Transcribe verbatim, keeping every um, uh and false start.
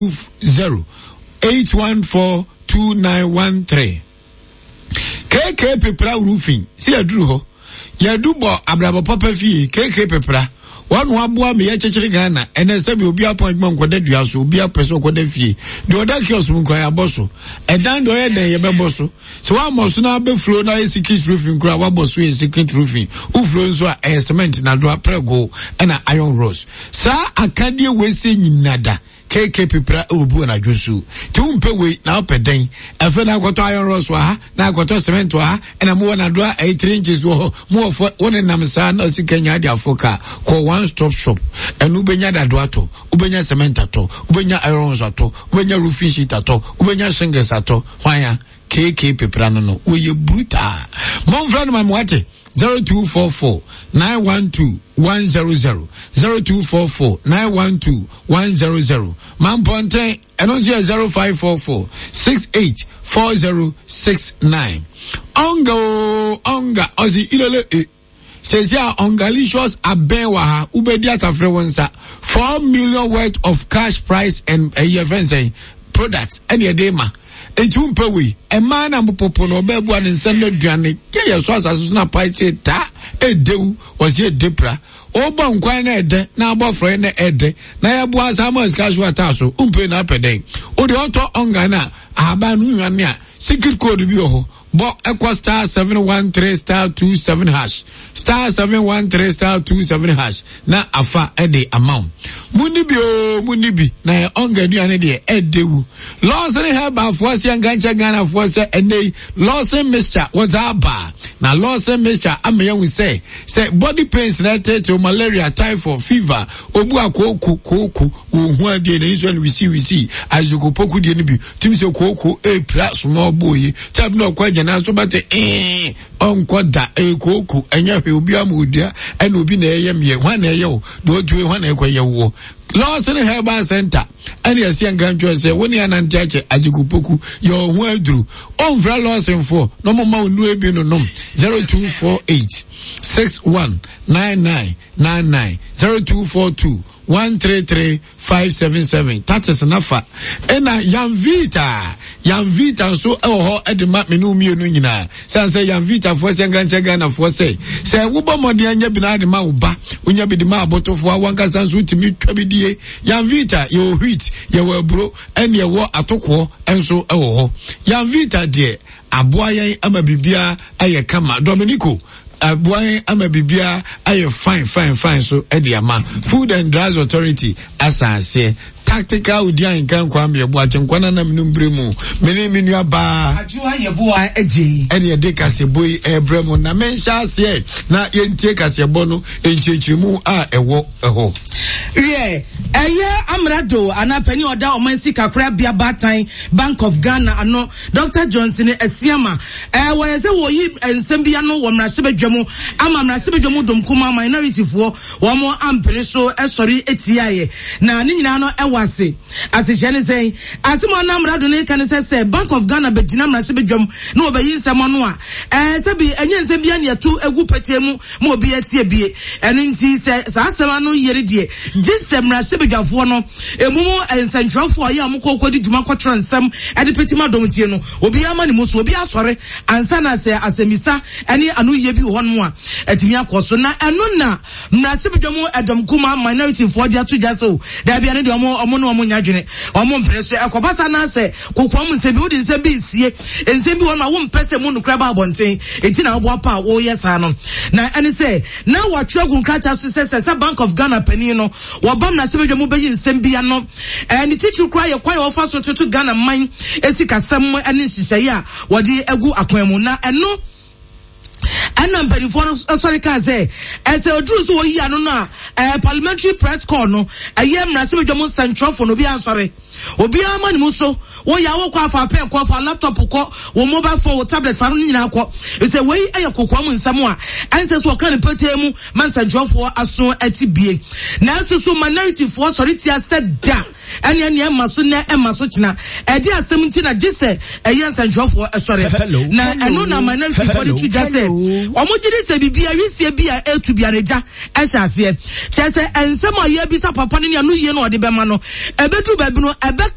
zero eight one four two nine one three. K K Pepra Roofing. See a drew ho. Ya do bo abrabo papa fee. K K Pepra. One wabua me ya chechiri Ghana. And then say we be appointment kwa de duaso. Be a person kwa de fee. The other kills mukwa ya boso. And then do ye ya be boso. So one must now be flow na secret roofing kwa waboso ye secret roofing. U flow so a cement na do a prego and a iron rose. Sa akadie we se nada. K K Pepra obu na dwosu ti umpe we na opeden afa na kwato iron rods wa ha na kwato cement wa ha na mo na do eight three inches wo mo fo woni nam sa na sikanya dia foka ko one stop shop enu benya da do ato ubenya cement ato ubenya iron rods ato ubenya roofing sheet ato ubenya shingles ato hwan K K Pepra no no we brutal mon friend ma mwate zero two four four nine one two one zero zero zero two four four nine one two one zero zero man ponte anonsia zero five four four six eight four zero six nine ongo onga ozi ilele e says ya ongalicious abewa ha ubedi atafre wonsa four million worth of cash price and a year friend say products any a day ma etumpe we e man na mpopo no bebu an nsem aduane ke yeso asaso na party ta edewu was ye depra obo nkwan na ede na abofre na ede na ya bu asama skaso ataso umpe na peden o de oto ongana aba nu nwane a secret code bi ho bo equal star seven one three star two seven hash star seven one three star two seven hash na afa ede amount munibi o munibi na onga duane de edewu Lawson heba force yangancha Ghana force ene Lawson Mister what's aba na Lawson Mister ameya we say say body pains related to malaria, typhoid, fever obu akoku koku ohu ade na iso we see we see azuko poku de ne bi timi se koku e pra small boy tab no kwa jana so bate eh onkoda e koku enya hwe obi amudia ena obi na eyem ye hwan na eyewo do dwe hwan na ekwayewo Lawson Herbal Center and yes young ganjo say woni anantiache ajikupoku yo hu aduru onfra Lawson for no mo ma nu ebi no nom zero two four eight six one nine nine nine nine zero two four two one three three five seven seven. That is enough. Ena Yanvita Yanvita so oh edema menu mi no nyina say Yanvita for senganche Ghana for say say wo bo mode anya bi na de ma wo ba onya bi de ma abotofo awanka sanso timi twabidie Yanvita yo wheat ye wo bro ene ye wo atoko enso e wo ho Yanvita de aboa yen ama bibia aye kama Dominico Abuai ama bibia aye fine fine fine so ediama Food and Drugs Authority asase tactical udia nkan kwam ye boa chenkwana na mnumbremu meni menu aba ajuwa ye boa eje ene ye de kaseboy ebremu na mensha ase na ye ntie kasebo no enchechirimu a ewo eho ye eye amrado anapeni oda omansi kakra bia batan Bank of Ghana ano Doctor Johnson Esiama eh wo yeze wo yi ensem bia no wo mrasebedwemu ama mrasebedwemu domkuma minority fo wo mo ampere so esori etiaye na ni nyina no ewase asehye say asimo na amrado ne kan say Bank of Ghana bedina mrasebedwem na obayi nsem no a eh se bi enye nsem bia ne etu egu petemu mo obi etie bie eno nti say sa asema no yere die gisem mrasebedwafo no emumu ensentwafo aye amukokodi dwuma kwotro nsem ede petima domtie no obi ama ne muso obi asore ansa na say asemisa ene anu ye bi ho no a etimi akoso na eno na mrasebedwemu edomkuma minority fo dia to jaso da bia ne de omo omo no omo nyadwene omo mpreso ekobata na say kokwam nse bi odi nse bi sie nse bi ho na wo mpese mu nukra ba abonten eti na wo pa wo yesa no na ene say na watwagun kracha so say say Bank of Ghana pani no wo bam na sebedwemu beyi nsem bia no ene teacher kra ye kwa ye ofa so to Ghana man esikasam ene hihye a wodi egu akwan mu na eno and number for sorry can say as a Drew so here no na parliamentary press call no a year mrasebe dwom central for no be answer obi ama ni muso wo ya wo kwa fa pen kwa fa laptop ko wo mobile phone wo tablet fa no nyina ko e say we ayakokwa mu nsam a anse so kan petemu man central for aso atibie na so so minority for sorry tia said da ene ene maso na e maso kina e di asem nti na gise e yen central for sorry na eno na minority for the two just say omo jiri se bibia wisie bia etu bia reja ehase che se ensem aye bisa papa ne no ye no ode be ma no ebedu ba bi no ebe